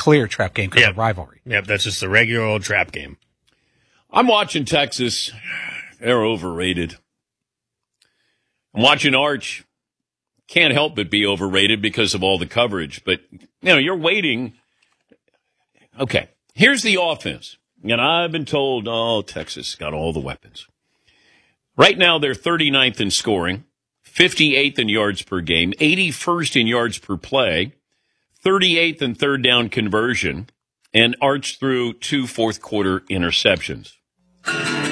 clear trap game because of rivalry. Yep, that's just the regular old trap game. I'm watching Texas. They're overrated. I'm watching Arch. Can't help but be overrated because of all the coverage. But, you're waiting. Okay, here's the offense. And I've been told, Texas got all the weapons. Right now, they're 39th in scoring, 58th in yards per game, 81st in yards per play, 38th in third down conversion, and Arch threw 2 fourth-quarter interceptions.